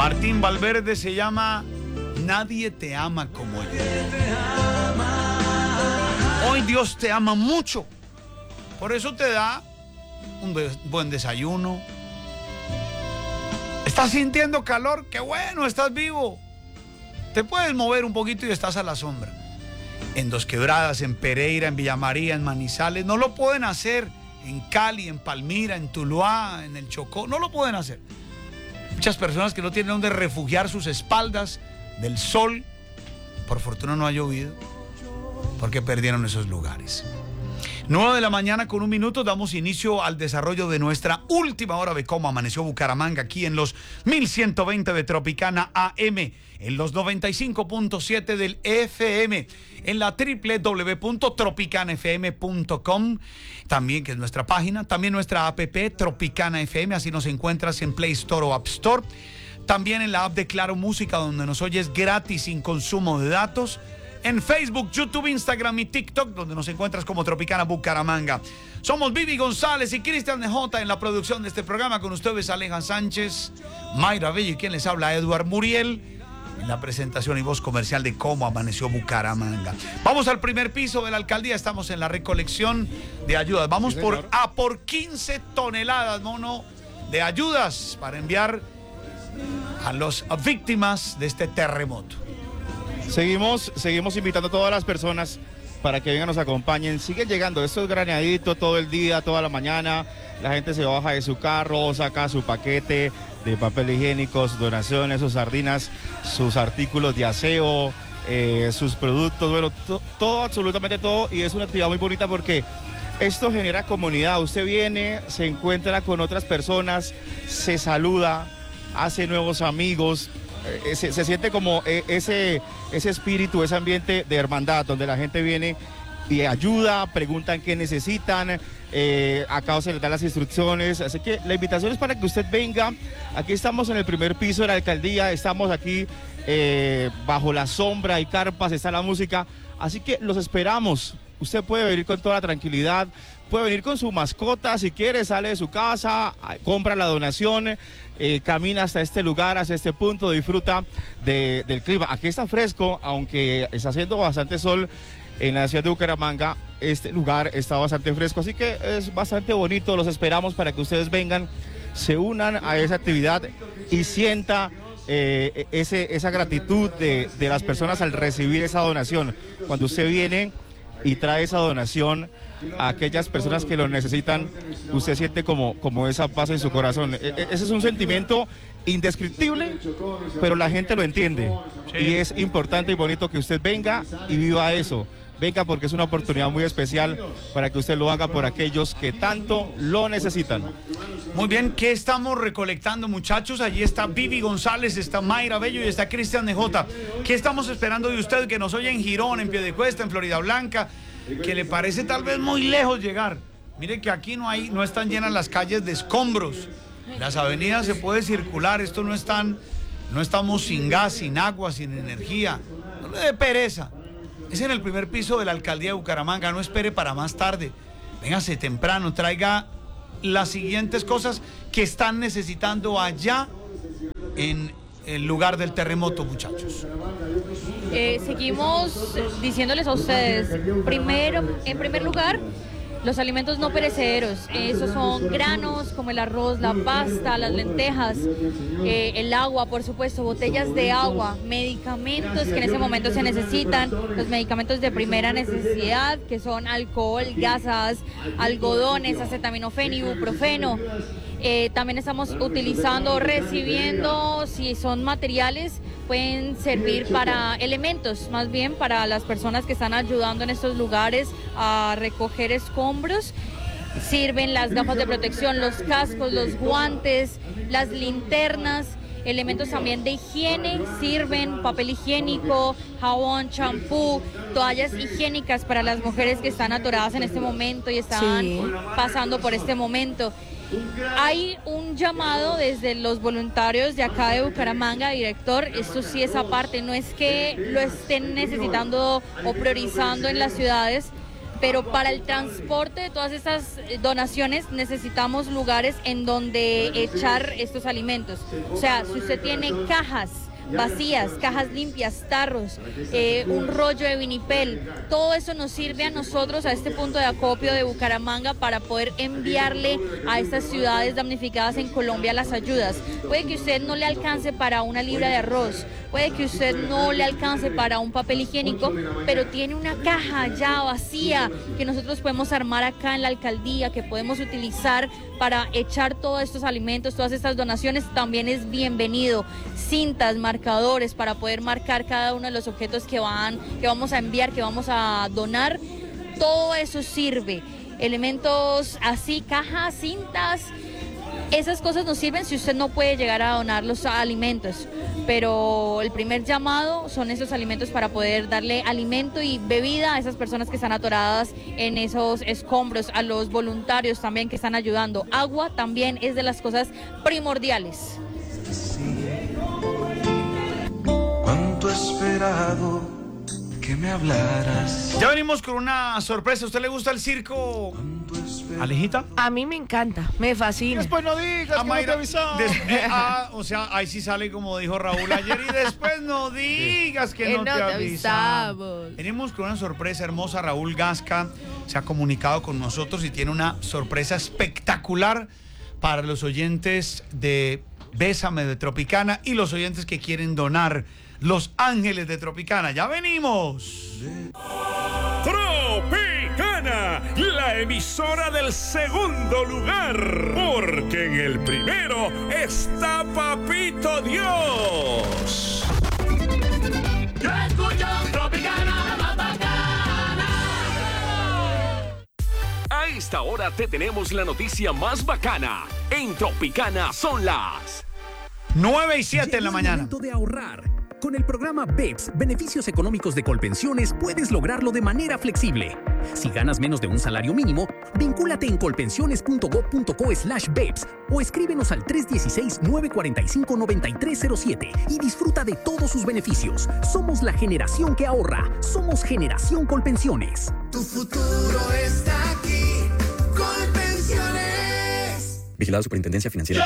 Martín Valverde se llama Nadie te ama como yo. Hoy Dios te ama mucho. Por eso te da un buen desayuno. ¿Estás sintiendo calor? ¡Qué bueno! Estás vivo. Te puedes mover un poquito y estás a la sombra. En Dos Quebradas, en Pereira, en Villa María, en Manizales. No lo pueden hacer en Cali, en Palmira, en Tuluá, en el Chocó. No lo pueden hacer. Muchas personas que no tienen donde refugiar sus espaldas del sol. Por fortuna no ha llovido, porque perdieron esos lugares. 9:01 con 1 minuto, damos inicio al desarrollo de nuestra última hora de cómo amaneció Bucaramanga, aquí en los 1120 de Tropicana AM, en los 95.7 del FM, en la www.tropicanafm.com, también que es nuestra página, también nuestra app Tropicana FM, así nos encuentras en Play Store o App Store, también en la app de Claro Música, donde nos oyes gratis sin consumo de datos, en Facebook, YouTube, Instagram y TikTok, donde nos encuentras como Tropicana Bucaramanga. Somos Vivi González y Cristian DJ en la producción de este programa. Con ustedes Aleja Sánchez, Mayra Bello y quien les habla, Eduard Muriel, en la presentación y voz comercial de cómo amaneció Bucaramanga. Vamos al primer piso de la alcaldía. Estamos en la recolección de ayudas. Vamos por 15 toneladas, mono, de ayudas para enviar a las víctimas de este terremoto. Seguimos invitando a todas las personas para que vengan, nos acompañen. Siguen llegando, esto es graneadito todo el día, toda la mañana. La gente se baja de su carro, saca su paquete de papel higiénico, sus donaciones, sus sardinas, sus artículos de aseo, sus productos, bueno, todo, absolutamente todo. Y es una actividad muy bonita porque esto genera comunidad. Usted viene, se encuentra con otras personas, se saluda, hace nuevos amigos. Se siente como ese espíritu, ese ambiente de hermandad, donde la gente viene y ayuda, preguntan qué necesitan, acá se les dan las instrucciones, así que la invitación es para que usted venga. Aquí estamos en el primer piso de la alcaldía, estamos aquí bajo la sombra, hay carpas, está la música, así que los esperamos. Usted puede venir con toda la tranquilidad, puede venir con su mascota, si quiere sale de su casa, compra la donación, camina hasta este lugar, hasta este punto, disfruta del clima. Aquí está fresco, aunque está haciendo bastante sol en la ciudad de Bucaramanga, este lugar está bastante fresco, así que es bastante bonito. Los esperamos para que ustedes vengan, se unan a esa actividad y sienta esa gratitud de las personas al recibir esa donación. Cuando usted viene y trae esa donación a aquellas personas que lo necesitan, usted siente como esa paz en su corazón. Ese es un sentimiento indescriptible, pero la gente lo entiende. Sí. Y es importante y bonito que usted venga y viva eso. Venga, porque es una oportunidad muy especial para que usted lo haga por aquellos que tanto lo necesitan. Muy bien, ¿qué estamos recolectando, muchachos? Allí está Vivi González, está Mayra Bello y está Cristian DJ. ¿Qué estamos esperando de usted que nos oye en Girón, en Piedecuesta, en Florida Blanca, que le parece tal vez muy lejos llegar? Mire que aquí no están llenas las calles de escombros. Las avenidas se puede circular, esto no estamos sin gas, sin agua, sin energía. No le dé pereza. Es en el primer piso de la alcaldía de Bucaramanga, no espere para más tarde. Véngase temprano, traiga las siguientes cosas que están necesitando allá en el lugar del terremoto, muchachos. Seguimos diciéndoles a ustedes, en primer lugar, los alimentos no perecederos. Esos son granos como el arroz, la pasta, las lentejas, el agua, por supuesto, botellas de agua, medicamentos que en ese momento se necesitan, los medicamentos de primera necesidad, que son alcohol, gasas, algodones, acetaminofén, ibuprofeno. También estamos recibiendo, si son materiales, pueden servir para elementos, más bien para las personas que están ayudando en estos lugares a recoger escombros. Sirven las gafas de protección, los cascos, los guantes, las linternas, elementos también de higiene, sirven papel higiénico, jabón, champú, toallas higiénicas para las mujeres que están atoradas en este momento y están pasando por este momento. Hay un llamado desde los voluntarios de acá de Bucaramanga, director, esto sí es aparte, no es que lo estén necesitando o priorizando en las ciudades, pero para el transporte de todas estas donaciones necesitamos lugares en donde echar estos alimentos. O sea, si usted tiene cajas vacías, cajas limpias, tarros, un rollo de vinipel, todo eso nos sirve a nosotros, a este punto de acopio de Bucaramanga, para poder enviarle a estas ciudades damnificadas en Colombia las ayudas. Puede que usted no le alcance para una libra de arroz, puede que usted no le alcance para un papel higiénico, pero tiene una caja ya vacía que nosotros podemos armar acá en la alcaldía, que podemos utilizar para echar todos estos alimentos, todas estas donaciones. También es bienvenido. Cintas, marcadores para poder marcar cada uno de los objetos que vamos a enviar, que vamos a donar. Todo eso sirve. Elementos así, cajas, cintas, esas cosas nos sirven si usted no puede llegar a donar los alimentos. Pero el primer llamado son esos alimentos para poder darle alimento y bebida a esas personas que están atoradas en esos escombros, a los voluntarios también que están ayudando. Agua también es de las cosas primordiales. Cuánto he esperado que me hablaras. Ya venimos con una sorpresa. ¿A usted le gusta el circo, Alejita? A mí me encanta, me fascina. Después no digas que no te avisamos. O sea, ahí sí sale como dijo Raúl ayer, y después no digas que no te avisamos. Venimos con una sorpresa hermosa. Raúl Gasca se ha comunicado con nosotros y tiene una sorpresa espectacular para los oyentes de Bésame de Tropicana y los oyentes que quieren donar. Los Ángeles de Tropicana. ¡Ya venimos! Tropicana, la emisora del segundo lugar, porque en el primero está Papito Dios. Yo escucho Tropicana, la más bacana. A esta hora te tenemos la noticia más bacana. En Tropicana son las 9:07 en la mañana. Momento de ahorrar. Con el programa BEPS, beneficios económicos de Colpensiones, puedes lograrlo de manera flexible. Si ganas menos de un salario mínimo, vincúlate en colpensiones.gov.co/BEPS o escríbenos al 316-945-9307 y disfruta de todos sus beneficios. Somos la generación que ahorra. Somos Generación Colpensiones. Tu futuro está aquí. Colpensiones. Vigilado Superintendencia Financiera.